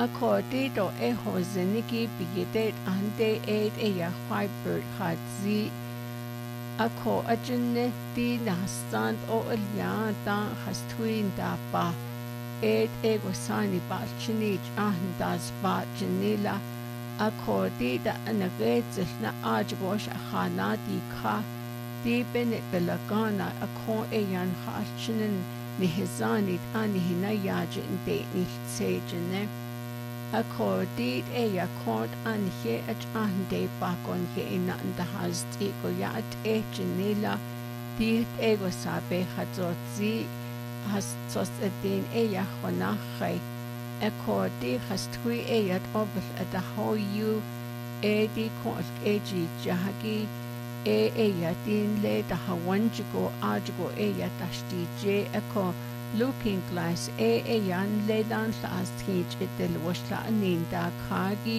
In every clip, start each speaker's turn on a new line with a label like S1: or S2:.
S1: Accordido hozeniki bigedet ande aid ya whitebird hadzi. Ako ajenne di nastand o elianta hastuin da ba. Aid egosani bachinich ahndaz bachinila. Accordida anagezil na ajbosh ahana di ka. Di benet belagana akon eyan hachinen nihizanit anihinayajin de nihsejene. Accordid eya kort anhe at ande bakon he inanda hazti go yat echinila. Di ego sabe hazotzi hastos edin eya honachai. Accordi hastui eyat obel at a hoyu edi kort eji jahagi eyatin le da hawanjigo ajigo eyatashti je eko looking glass eyan le dan lastich etel washla aninda kagi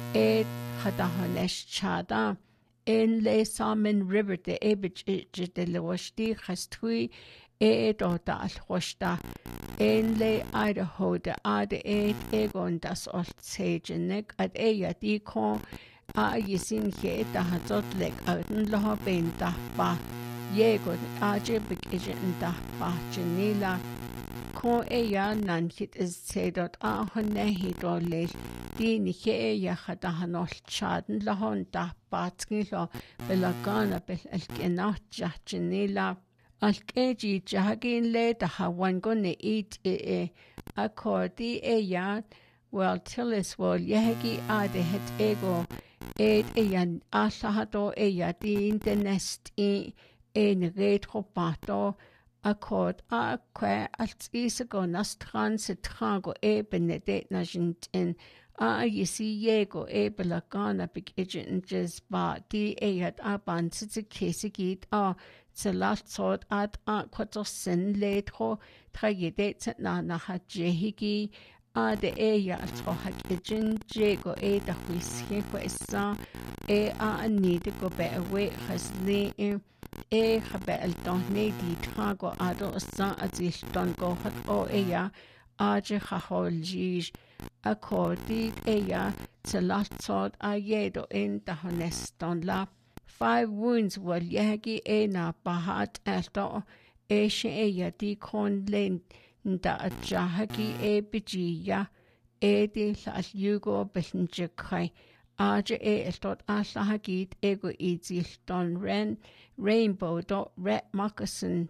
S1: hadahanesh chada en le Salmon River de ebich etel washti hastui dota alhoshta en le Idaho de ade egon das oltsejenek at eyati kon yisin he da hazot lek auten loha ben da ba yegon aje bekejen da ba jenila kon eya nan hit is sedot honne hidole din he ya hada hanol chaden lohon da batskilo belagana bel elkenat jenila alkeji jagin le da hawan gone eat accordi eya well tillis wol yehegi ade het ego eyan asahato din de nest en retropato accord que als isago nastran se trago benedet najint en yisi yego belagana big agent ba di eyat aban kitsigit Zelatsot at quatorsen letro tragedet na hajehigi de eya tro hagijin jego da whiskey quesa anide go be away hasne habel don ne di trago ado sa azil don go hat o eya aje haholji accordi eya zelatsot yedo in da honeston la 5 wounds were yagi na bahat elto she di kon len da jahagi bijiya di lal yugo belinjekai aje eltot alahagit ego izil don rainbow dot red moccasin